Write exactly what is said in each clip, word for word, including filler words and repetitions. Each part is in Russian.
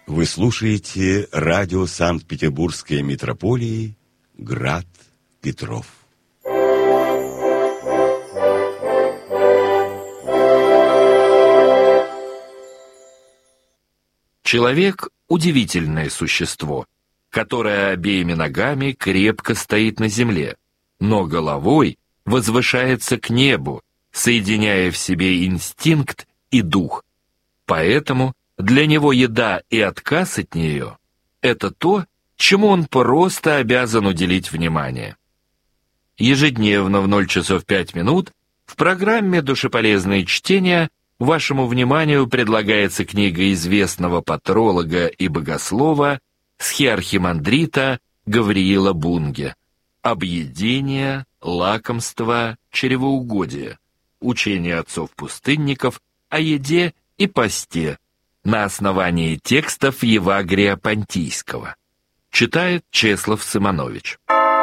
Вы слушаете радио Санкт-Петербургской митрополии «Град Петров». Человек – удивительное существо, которое обеими ногами крепко стоит на земле, но головой возвышается к небу, соединяя в себе инстинкт и дух. Поэтому для него еда и отказ от нее – это то, чему он просто обязан уделить внимание. Ежедневно в ноль часов пять минут в программе «Душеполезные чтения» вашему вниманию предлагается книга известного патролога и богослова схиархимандрита Гавриила Бунге «Объедение, лакомство, чревоугодие. Учение отцов-пустынников о еде и посте» на основании текстов Евагрия Понтийского. Читает Чеслав Сыманович.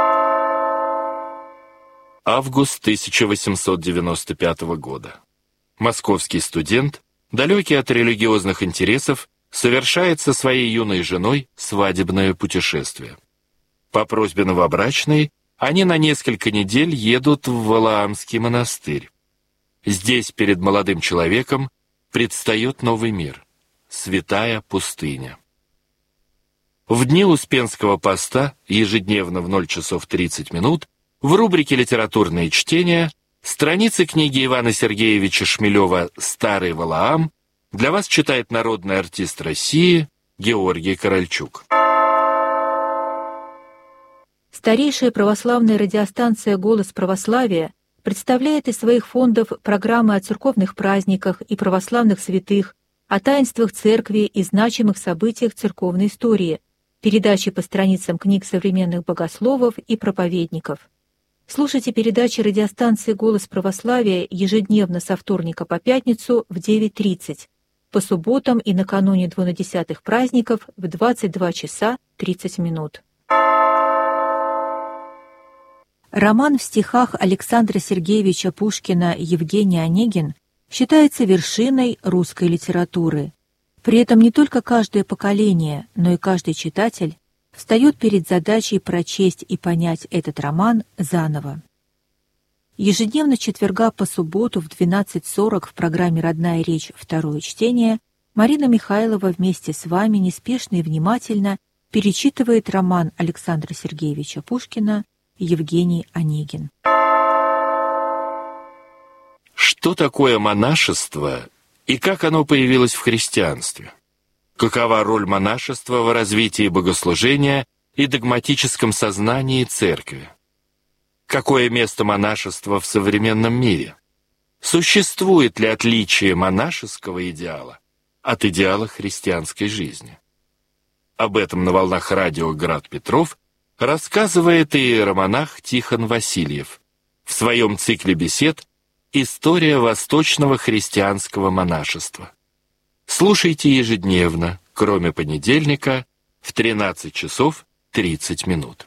Август тысяча восемьсот девяносто пятого года. Московский студент, далекий от религиозных интересов, совершает со своей юной женой свадебное путешествие. По просьбе новобрачной они на несколько недель едут в Валаамский монастырь. Здесь перед молодым человеком предстает новый мир — святая пустыня. В дни Успенского поста ежедневно в ноль часов тридцать минут в рубрике «Литературные чтения» страницы книги Ивана Сергеевича Шмелева «Старый Валаам» для вас читает народный артист России Георгий Корольчук. Старейшая православная радиостанция «Голос православия» представляет из своих фондов программы о церковных праздниках и православных святых, о таинствах церкви и значимых событиях церковной истории, передачи по страницам книг современных богословов и проповедников. Слушайте передачи радиостанции «Голос православия» ежедневно со вторника по пятницу в девять тридцать, по субботам и накануне двунадесятых праздников в двадцать два часа тридцать минут. Роман в стихах Александра Сергеевича Пушкина «Евгений Онегин» считается вершиной русской литературы. При этом не только каждое поколение, но и каждый читатель встает перед задачей прочесть и понять этот роман заново. Ежедневно с четверга по субботу в двенадцать сорок в программе «Родная речь. Второе чтение» Марина Михайлова вместе с вами неспешно и внимательно перечитывает роман Александра Сергеевича Пушкина «Евгений Онегин». Что такое монашество и как оно появилось в христианстве? Какова роль монашества в развитии богослужения и догматическом сознании церкви? Какое место монашества в современном мире? Существует ли отличие монашеского идеала от идеала христианской жизни? Об этом на волнах радио «Град Петров» рассказывает иеромонах Тихон Васильев в своем цикле бесед «История восточного христианского монашества». Слушайте ежедневно, кроме понедельника, в тринадцать часов тридцать минут.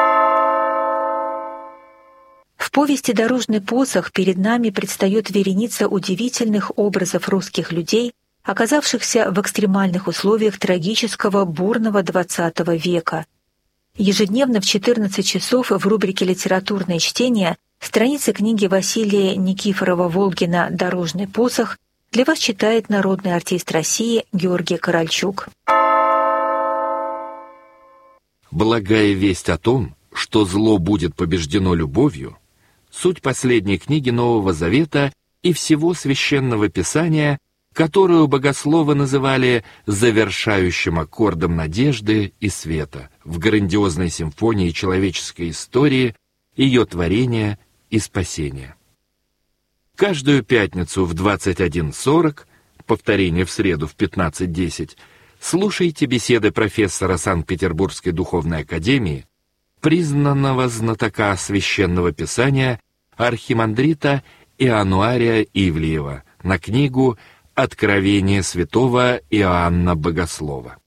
В повести «Дорожный посох» перед нами предстает вереница удивительных образов русских людей, оказавшихся в экстремальных условиях трагического бурного двадцатого века. Ежедневно в четырнадцать часов в рубрике «Литературные чтения» страницы книги Василия Никифорова-Волгина «Дорожный посох» для вас читает народный артист России Георгий Корольчук. Благая весть о том, что зло будет побеждено любовью, суть последней книги Нового Завета и всего Священного Писания, которую богословы называли завершающим аккордом надежды и света в грандиозной симфонии человеческой истории, ее творения и спасения. Каждую пятницу в двадцать один сорок, повторение в среду в пятнадцать десять, слушайте беседы профессора Санкт-Петербургской духовной академии, признанного знатока Священного Писания архимандрита Иоаннуария Ивлеева на книгу «Откровение святого Иоанна Богослова».